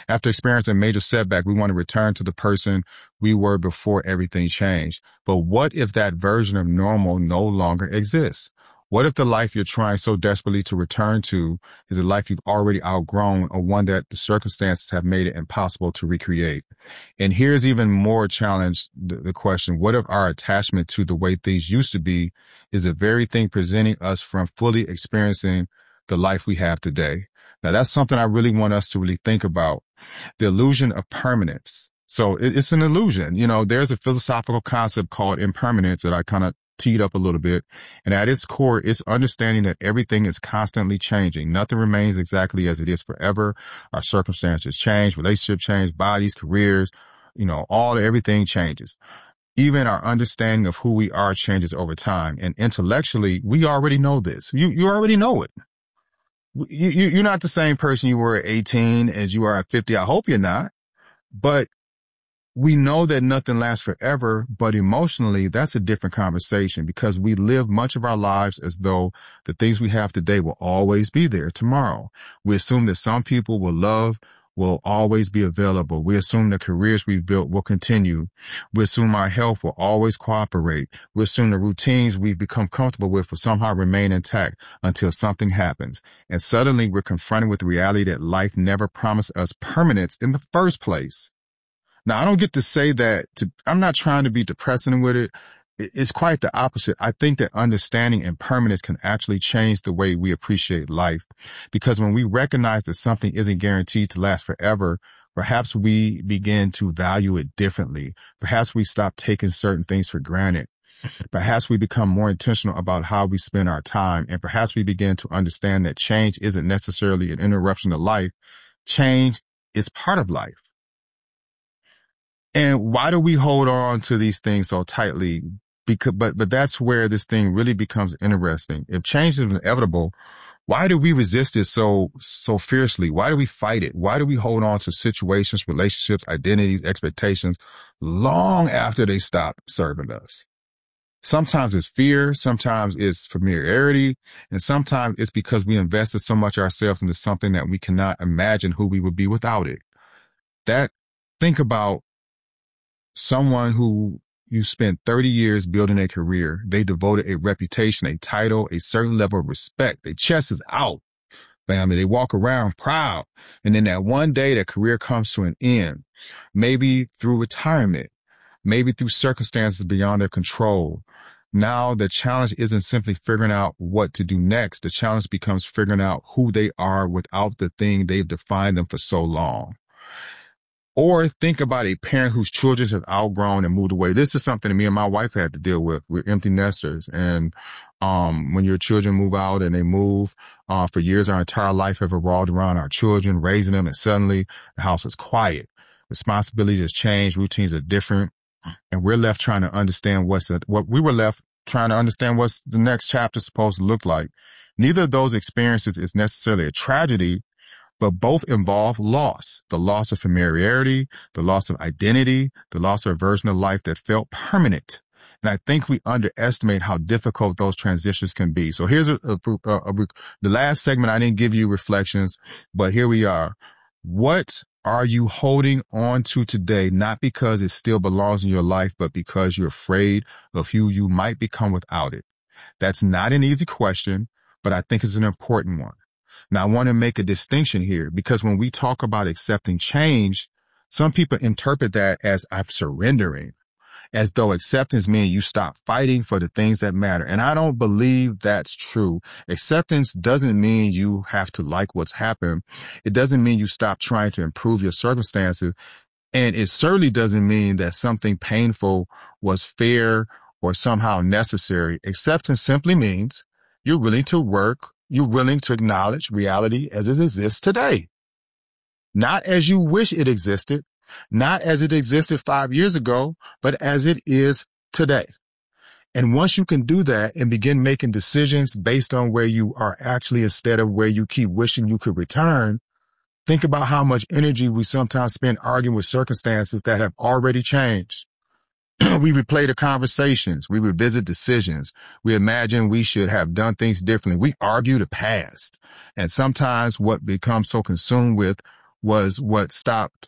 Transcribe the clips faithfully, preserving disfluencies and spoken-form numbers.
After experiencing a major setback, we want to return to the person we were before everything changed. But what if that version of normal no longer exists? What if the life you're trying so desperately to return to is a life you've already outgrown, or one that the circumstances have made it impossible to recreate? And here's even more challenge the, the question, what if our attachment to the way things used to be is the very thing preventing us from fully experiencing the life we have today? Now, that's something I really want us to really think about. The illusion of permanence. So it, it's an illusion. You know, there's a philosophical concept called impermanence that I kind of teed up a little bit. And at its core, it's understanding that everything is constantly changing. Nothing remains exactly as it is forever. Our circumstances change, relationships change, bodies, careers, you know, all everything changes. Even our understanding of who we are changes over time. And intellectually, we already know this. You, you already know it. You, you, you're not the same person you were at eighteen as you are at fifty. I hope you're not. But we know that nothing lasts forever, but emotionally, that's a different conversation, because we live much of our lives as though the things we have today will always be there tomorrow. We assume that some people will love will always be available. We assume the careers we've built will continue. We assume our health will always cooperate. We assume the routines we've become comfortable with will somehow remain intact until something happens. And suddenly we're confronted with the reality that life never promised us permanence in the first place. Now, I don't get to say that to, I'm not trying to be depressing with it. It's quite the opposite. I think that understanding impermanence can actually change the way we appreciate life, because when we recognize that something isn't guaranteed to last forever, perhaps we begin to value it differently. Perhaps we stop taking certain things for granted. Perhaps we become more intentional about how we spend our time. And perhaps we begin to understand that change isn't necessarily an interruption to life. Change is part of life. And why do we hold on to these things so tightly? Because, but, but that's where this thing really becomes interesting. If change is inevitable, why do we resist it so, so fiercely? Why do we fight it? Why do we hold on to situations, relationships, identities, expectations long after they stop serving us? Sometimes it's fear, sometimes it's familiarity, and sometimes it's because we invested so much ourselves into something that we cannot imagine who we would be without it. That, think about someone who you spent thirty years building a career. They devoted a reputation, a title, a certain level of respect. Their chest is out. Family, they walk around proud. And then that one day that career comes to an end, maybe through retirement, maybe through circumstances beyond their control. Now the challenge isn't simply figuring out what to do next. The challenge becomes figuring out who they are without the thing they've defined them for so long. Or think about a parent whose children have outgrown and moved away. This is something that me and my wife had to deal with. We're empty nesters. And um when your children move out and they move, uh for years, our entire life have revolved around our children, raising them, and suddenly the house is quiet. Responsibilities has changed, routines are different, and we're left trying to understand what's the, what we were left trying to understand what's the next chapter supposed to look like. Neither of those experiences is necessarily a tragedy, but both involve loss, the loss of familiarity, the loss of identity, the loss of a version of life that felt permanent. And I think we underestimate how difficult those transitions can be. So here's a, a, a, a, the last segment. I didn't give you reflections, but here we are. What are you holding on to today, not because it still belongs in your life, but because you're afraid of who you might become without it? That's not an easy question, but I think it's an important one. Now, I want to make a distinction here, because when we talk about accepting change, some people interpret that as I'm surrendering, as though acceptance means you stop fighting for the things that matter. And I don't believe that's true. Acceptance doesn't mean you have to like what's happened. It doesn't mean you stop trying to improve your circumstances. And it certainly doesn't mean that something painful was fair or somehow necessary. Acceptance simply means you're willing to work. You're willing to acknowledge reality as it exists today. Not as you wish it existed, not as it existed five years ago, but as it is today. And once you can do that and begin making decisions based on where you are actually instead of where you keep wishing you could return, think about how much energy we sometimes spend arguing with circumstances that have already changed. We replay the conversations. We revisit decisions. We imagine we should have done things differently. We argue the past. And sometimes what becomes so consumed with was what stopped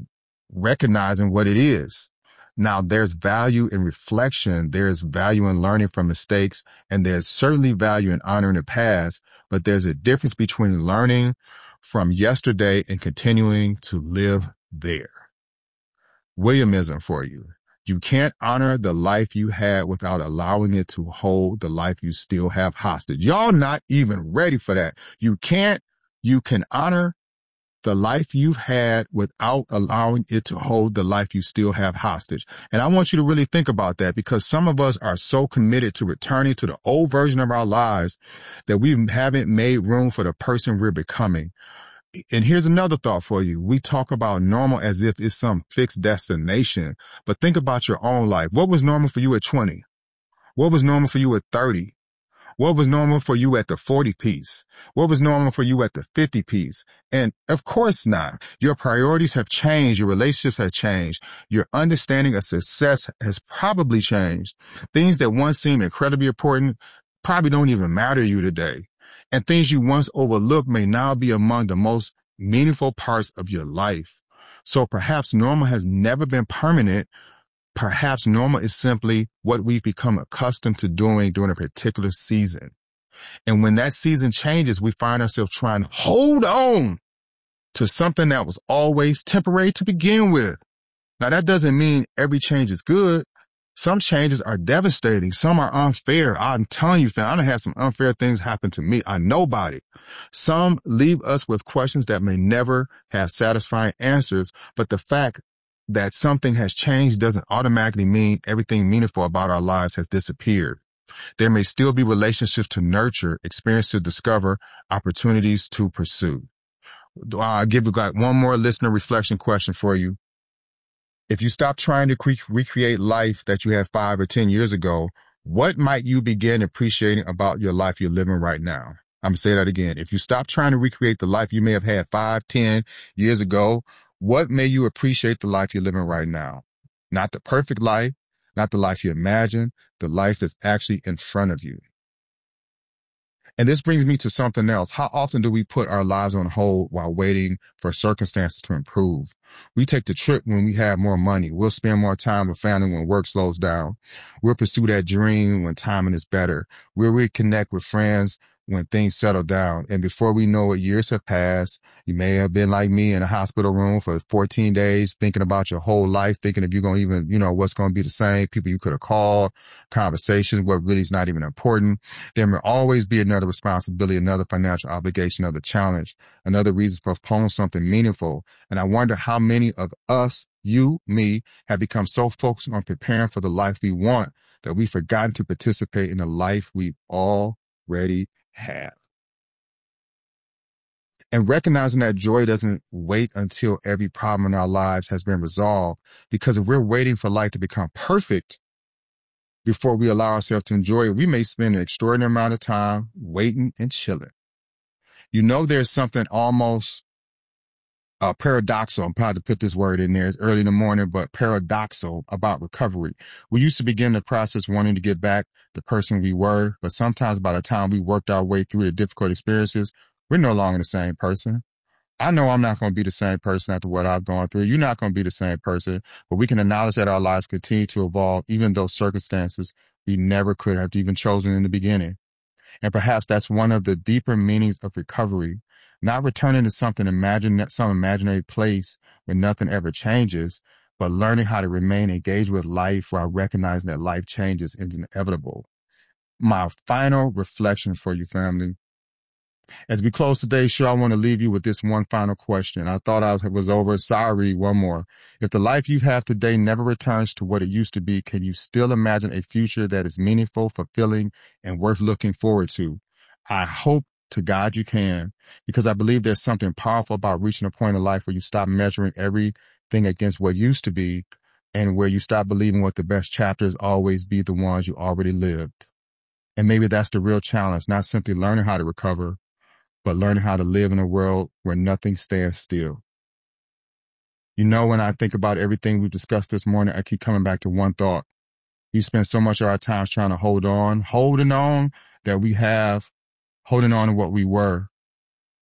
recognizing what it is. Now, there's value in reflection. There's value in learning from mistakes, and there's certainly value in honoring the past, but there's a difference between learning from yesterday and continuing to live there. Williamism for you. You can't honor the life you had without allowing it to hold the life you still have hostage. Y'all not even ready for that. You can't, you can honor the life you've had without allowing it to hold the life you still have hostage. And I want you to really think about that, because some of us are so committed to returning to the old version of our lives that we haven't made room for the person we're becoming. And here's another thought for you. We talk about normal as if it's some fixed destination, but think about your own life. What was normal for you at twenty? What was normal for you at thirty? What was normal for you at the forty piece? What was normal for you at the fifty piece? And of course not. Your priorities have changed. Your relationships have changed. Your understanding of success has probably changed. Things that once seemed incredibly important probably don't even matter to you today. And things you once overlooked may now be among the most meaningful parts of your life. So perhaps normal has never been permanent. Perhaps normal is simply what we've become accustomed to doing during a particular season. And when that season changes, we find ourselves trying to hold on to something that was always temporary to begin with. Now, that doesn't mean every change is good. Some changes are devastating. Some are unfair. I'm telling you, fam, I done had some unfair things happen to me. I know about it. Some leave us with questions that may never have satisfying answers, but the fact that something has changed doesn't automatically mean everything meaningful about our lives has disappeared. There may still be relationships to nurture, experience to discover, opportunities to pursue. I'll give you like one more listener reflection question for you. If you stop trying to cre- recreate life that you had five or ten years ago, what might you begin appreciating about your life you're living right now? I'm going to say that again. If you stop trying to recreate the life you may have had five, ten years ago, what may you appreciate the life you're living right now? Not the perfect life, not the life you imagine, the life that's actually in front of you. And this brings me to something else. How often do we put our lives on hold while waiting for circumstances to improve? We take the trip when we have more money. We'll spend more time with family when work slows down. We'll pursue that dream when timing is better. We'll reconnect with friends when things settle down. And before we know it, years have passed. You may have been like me in a hospital room for fourteen days, thinking about your whole life, thinking if you're going to even, you know, what's going to be the same, people you could have called, conversations, what really is not even important. There may always be another responsibility, another financial obligation, another challenge, another reason to postpone something meaningful. And I wonder how many of us, you, me, have become so focused on preparing for the life we want that we've forgotten to participate in the life we already have. And recognizing that joy doesn't wait until every problem in our lives has been resolved, because if we're waiting for life to become perfect before we allow ourselves to enjoy it, we may spend an extraordinary amount of time waiting and chilling. You know, there's something almost uh, paradoxal. I'm proud to put this word in there. It's early in the morning, but paradoxal about recovery. We used to begin the process wanting to get back the person we were, but sometimes by the time we worked our way through the difficult experiences, we're no longer the same person. I know I'm not going to be the same person after what I've gone through. You're not going to be the same person, but we can acknowledge that our lives continue to evolve, even though circumstances we never could have even chosen in the beginning. And perhaps that's one of the deeper meanings of recovery, not returning to something imagine some imaginary place where nothing ever changes, but learning how to remain engaged with life while recognizing that life changes is inevitable. My final reflection for you, family. As we close today's show, I want to leave you with this one final question. I thought I was over. Sorry, one more. If the life you have today never returns to what it used to be, can you still imagine a future that is meaningful, fulfilling, and worth looking forward to? I hope to God you can, because I believe there's something powerful about reaching a point in life where you stop measuring everything against what used to be, and where you stop believing what the best chapters always be the ones you already lived. And maybe that's the real challenge, not simply learning how to recover, but learning how to live in a world where nothing stands still. You know, when I think about everything we've discussed this morning, I keep coming back to one thought. We spend so much of our time trying to hold on, holding on, that we have, holding on to what we were.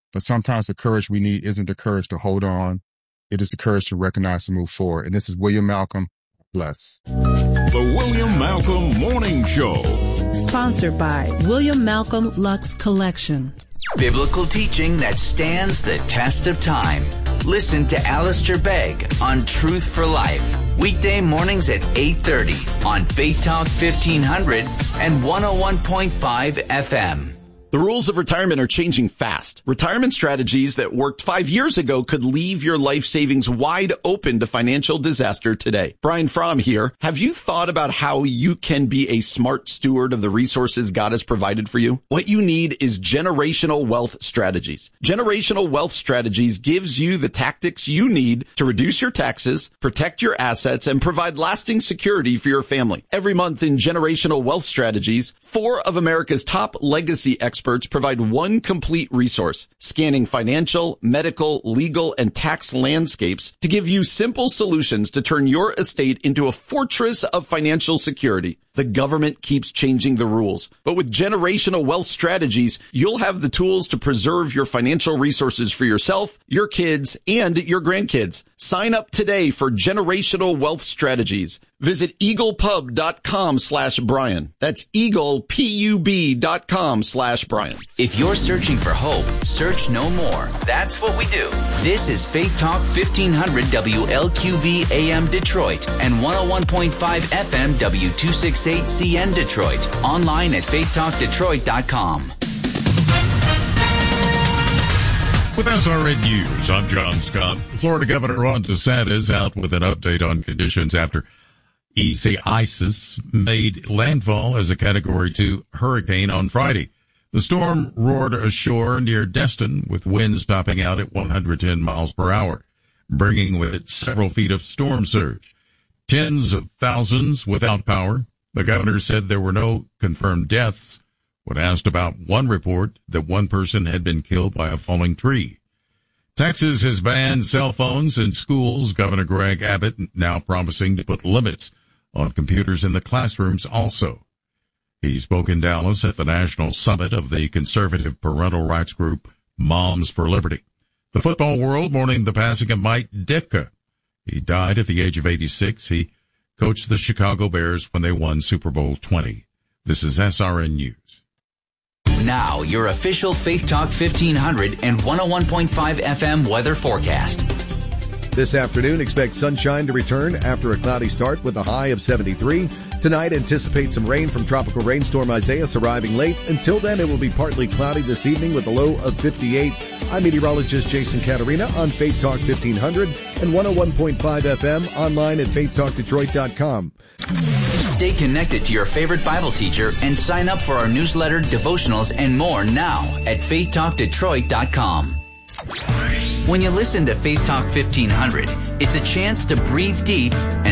But sometimes the courage we need isn't the courage to hold on. It is the courage to recognize and move forward. And this is William Malcolm. Bless. The William Malcolm Morning Show. Sponsored by William Malcolm Lux Collection. Biblical teaching that stands the test of time. Listen to Alistair Begg on Truth for Life. Weekday mornings at eight thirty on Faith Talk fifteen hundred and one oh one point five F M. The rules of retirement are changing fast. Retirement strategies that worked five years ago could leave your life savings wide open to financial disaster today. Brian Fromm here. Have you thought about how you can be a smart steward of the resources God has provided for you? What you need is Generational Wealth Strategies. Generational Wealth Strategies gives you the tactics you need to reduce your taxes, protect your assets, and provide lasting security for your family. Every month in Generational Wealth Strategies, four of America's top legacy experts Experts provide one complete resource, scanning financial, medical, legal, and tax landscapes to give you simple solutions to turn your estate into a fortress of financial security. The government keeps changing the rules, but with Generational Wealth Strategies, you'll have the tools to preserve your financial resources for yourself, your kids, and your grandkids. Sign up today for Generational Wealth Strategies. Visit eaglepub.com slash Brian. That's eagle, P U B dot com slash Brian. If you're searching for hope, search no more. That's what we do. This is Faith Talk fifteen hundred W L Q V A M Detroit and one oh one point five F M W two sixty-eight C N Detroit. Online at faith talk detroit dot com. With S R N News, I'm John Scott. Florida Governor Ron DeSantis out with an update on conditions after Easy ISIS made landfall as a Category two hurricane on Friday. The storm roared ashore near Destin with winds topping out at one hundred ten miles per hour, bringing with it several feet of storm surge. Tens of thousands without power. The governor said there were no confirmed deaths. When asked about one report that one person had been killed by a falling tree. Texas has banned cell phones in schools. Governor Greg Abbott now promising to put limits on computers in the classrooms also. He spoke in Dallas at the national summit of the conservative parental rights group Moms for Liberty. The football world mourning the passing of Mike Ditka. He died at the age of eighty-six. He coached the Chicago Bears when they won Super Bowl twenty. This is S R N News. Now, your official Faith Talk fifteen hundred and one oh one point five F M weather forecast. This afternoon, expect sunshine to return after a cloudy start with a high of seventy-three. Tonight, anticipate some rain from tropical rainstorm Isaias arriving late. Until then, it will be partly cloudy this evening with a low of fifty-eight. I'm meteorologist Jason Caterina on Faith Talk fifteen hundred and one oh one point five F M, online at faith talk detroit dot com. Stay connected to your favorite Bible teacher and sign up for our newsletter, devotionals, and more now at faith talk detroit dot com. When you listen to Faith Talk fifteen hundred, it's a chance to breathe deep and